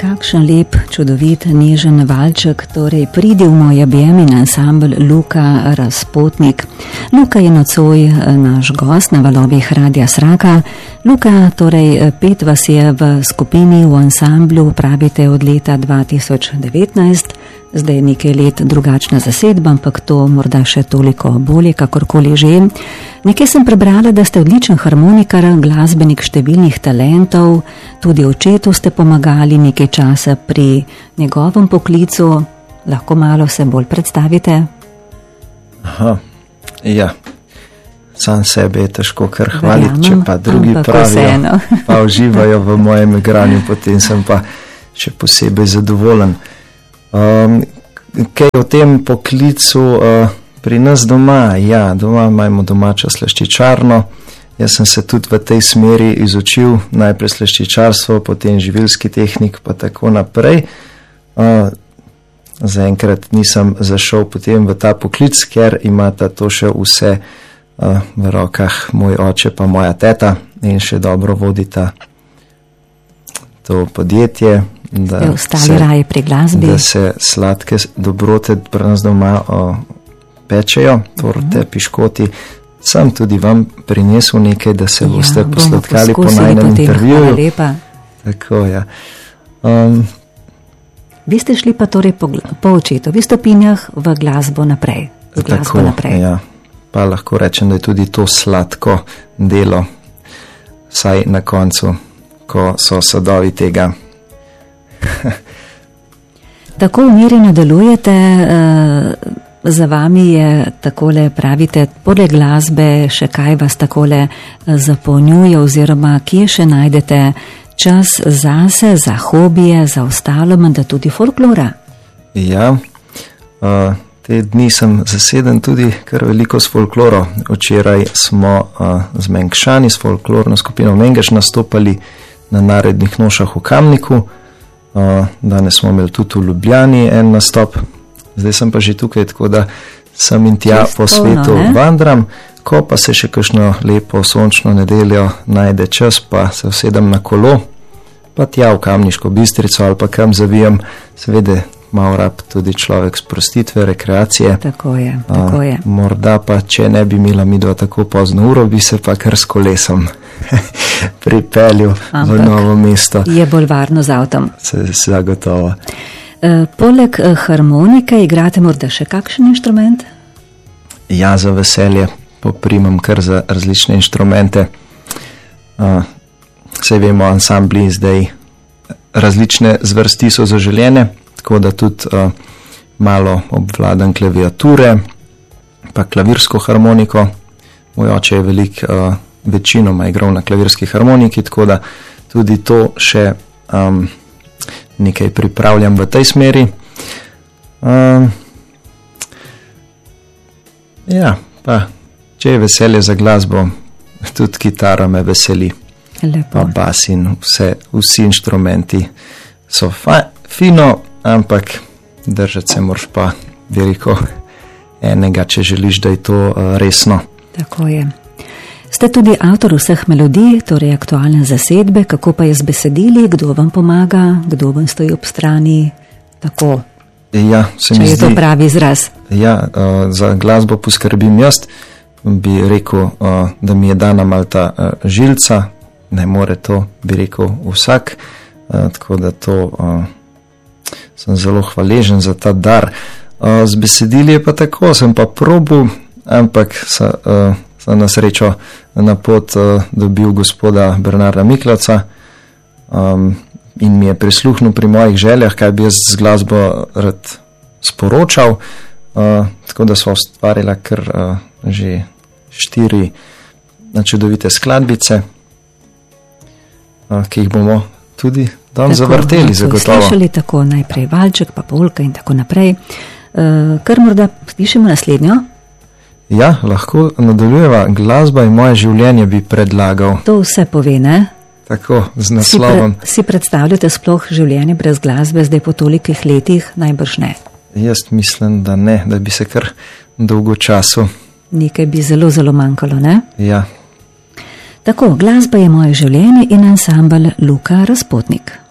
Kakšen lep, čudovit, nežen valček, torej pridi v moj objem in ansambl Luka Razpotnik. Luka je nocoj naš gost na valovih Radia Sraka. Luka, torej 5 vas je v skupini, v ansamblu, pravite od leta 2019, zdaj je nekaj let drugačna zasedba, ampak to morda še toliko bolje, kakorkoli že. Nekaj sem prebrala, da ste odličen harmonikar, glasbenik številnih talentov, tudi očetu ste pomagali nekaj časa pri njegovem poklicu. Lahko malo se bolj predstavite? Aha, ja. Sam sebe je težko kar hvaliti, če pa drugi pravijo, pa uživajo v mojem igranju, potem sem pa še posebej zadovoljen. Kaj o tem poklicu pri nas doma? Ja, doma imamo domačo slaščičarno. Jaz sem se tudi v tej smeri izučil, najprej slaščičarstvo, potem živilski tehnik, pa tako naprej. Zaenkrat nisem zašel potem v ta poklic, ker imata to še vse v rokah moj oče pa moja teta in še dobro vodita to podjetje. Da se sladke dobrote pri nas doma pečejo, torte, piškoti. Sam tudi vam prinesel nekaj, da se boste posladkali po najnem intervjuju. Tako, ja. Vi ste šli pa torej po očetovi stopinjah v glasbo naprej. Tako, ja. Pa lahko rečem, da je tudi to sladko delo, saj na koncu, ko so sadovi tega. Tako umirjeno delujete, za vami je takole, pravite, poleg glasbe še kaj vas takole zapolnjuje oziroma kje še najdete čas zase, za hobije, za ostalo, menda tudi folklora? Ja, te dni sem zaseden tudi kar veliko s folkloro. Včeraj smo z Mengšani, s folklorno skupino Mengeš nastopali na narednih nošah v Kamniku. Danes smo imeli tudi v Ljubljani en nastop, zdaj sem pa že tukaj, tako da sem in tja po svetu vandram. Ko pa se še kakšno lepo sončno nedeljo najde čas, pa se usedem na kolo, pa tja v Kamniško Bistrico ali pa kam zavijam, seveda malo rab tudi človek sprostitve, rekreacije. Tako je, tako je. Morda pa, če ne bi imela midva tako pozno uro, bi se pa kar s kolesom pripeljal v novo mesto. Je bolj varno z avtom. Zagotovo. Poleg harmonike igrate morda še kakšen inštrument? Ja, za veselje poprimam kar za različne inštrumente. Saj vemo, ansambli zdaj različne zvrsti so zaželjene, tako da tudi malo obvladam klaviature, pa klavirsko harmoniko. Moj oče je večinoma igral na klavirski harmoniki, tako da tudi to še nekaj pripravljam v tej smeri. Ja, pa če je veselje za glasbo, tudi kitara me veseli. Lepo. Pa bas in vsi inštrumenti so fino, ampak držati se moraš pa veliko enega, če želiš, da je to resno. Tako je. Ste tudi avtor vseh melodij, torej aktualne zasedbe, kako pa je z besedili, kdo vam pomaga, kdo vam stoji ob strani, tako, ja, če je to pravi izraz. Ja, za glasbo poskrbim jaz, bi rekel, da mi je dana malo ta žilca, ne more to, bi rekel, vsak, tako da to sem zelo hvaležen za ta dar. Z besedili je pa tako, sem pa probil, ampak sem na srečo na pot dobil gospoda Bernarda Miklaca in mi je prisluhnil pri mojih željah, kaj bi jaz z glasbo rad sporočal, tako da sva ustvarila kar že 4 čudovite skladbice, ki jih bomo tudi danes zavrteli, zagotovo. Slišali tako najprej valček, pa polka in tako naprej. Kar morda slišimo naslednjo? Ja, lahko nadaljujeva. Glasba in moje življenje bi predlagal. To vse pove, ne? Tako, z naslovom. Si predstavljate sploh življenje brez glasbe zdaj po tolikih letih? Najbrž ne. Jaz mislim, da ne, da bi se kar dolgo času. Nekaj bi zelo, zelo manjkalo, ne? Ja. Tako, glasba je moje življenje in ansambl Luka Razpotnik.